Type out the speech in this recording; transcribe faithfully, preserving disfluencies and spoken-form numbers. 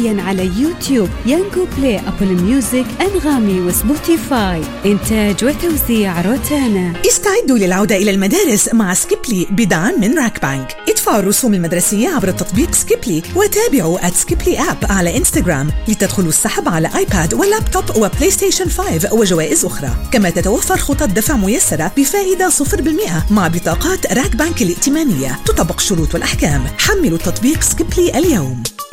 حصريا على يوتيوب، يانجو بلاي، أبل ميوزك، أنغامي وسبوتيفاي. إنتاج وتوزيع روتانا. استعدوا للعودة إلى المدارس مع سكيبلي بدعم من راك بانك. ادفعوا الرسوم المدرسية عبر التطبيق سكيبلي، وتابعوا at سكيبلي آب على إنستغرام لتدخلوا السحب على آيباد ولابتوب وبلاي ستيشن خمسة وجوائز أخرى. كما تتوفر خطط دفع ميسرة بفائدة صفر بالمئة مع بطاقات راك بانك الائتمانية. تطبق الشروط والأحكام. حملوا التطبيق سكيبلي اليوم.